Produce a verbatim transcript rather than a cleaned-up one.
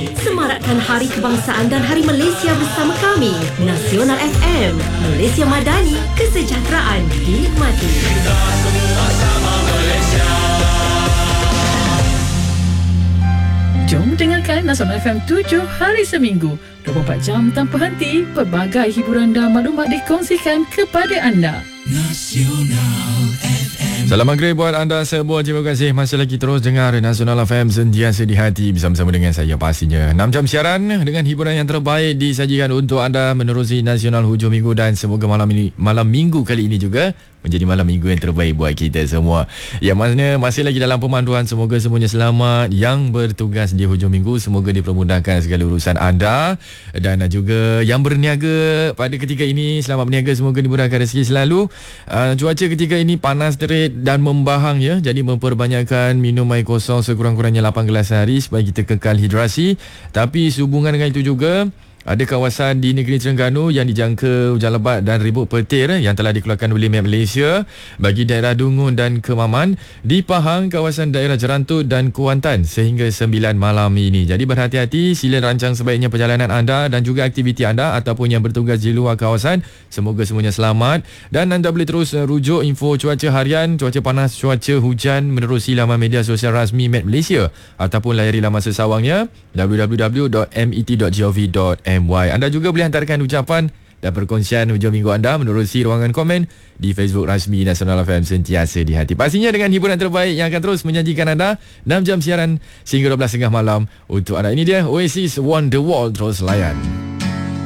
Semarakkan Hari Kebangsaan dan Hari Malaysia bersama kami. Nasional F M, Malaysia Madani, kesejahteraan dinikmati. Kita semua sama Malaysia. Jom dengarkan Nasional F M tujuh hari seminggu, dua puluh empat jam tanpa henti. Pelbagai hiburan dan maklumat dikongsikan kepada anda. Nasional F M. Salam maghrib buat anda semua. Terima kasih masih lagi terus dengar Nasional F M, sentiasa di hati bersama-sama dengan saya pastinya. enam jam siaran dengan hiburan yang terbaik disajikan untuk anda menerusi Nasional hujung minggu, dan semoga malam ini, malam minggu kali ini juga menjadi malam minggu yang terbaik buat kita semua. Yang mana masih lagi dalam pemanduan, semoga semuanya selamat. Yang bertugas di hujung minggu, semoga dipermudahkan segala urusan anda. Dan juga yang berniaga pada ketika ini, selamat berniaga, semoga dimudahkan rezeki selalu. Uh, cuaca ketika ini panas terik dan membahang ya. Jadi memperbanyakkan minum air kosong sekurang-kurangnya lapan gelas sehari supaya kita kekal hidrasi. Tapi sehubungan dengan itu juga, ada kawasan di negeri Terengganu yang dijangka hujan lebat dan ribut petir yang telah dikeluarkan oleh Met Malaysia bagi daerah Dungun dan Kemaman, di Pahang, kawasan daerah Jerantut dan Kuantan sehingga sembilan malam ini. Jadi berhati-hati, sila rancang sebaiknya perjalanan anda dan juga aktiviti anda ataupun yang bertugas di luar kawasan. Semoga semuanya selamat, dan anda boleh terus rujuk info cuaca harian, cuaca panas, cuaca hujan menerusi laman media sosial rasmi Met Malaysia ataupun layari laman sesawangnya w w w dot met dot gov dot m y. Anda juga boleh hantarkan ucapan dan perkongsian hujung minggu anda menerusi ruangan komen di Facebook rasmi Nasional F M, sentiasa di hati. Pastinya dengan hiburan terbaik yang akan terus menyajikan anda enam jam siaran sehingga dua belas tiga puluh malam untuk anda. Ini dia Oasis Wonderwall, terus layan.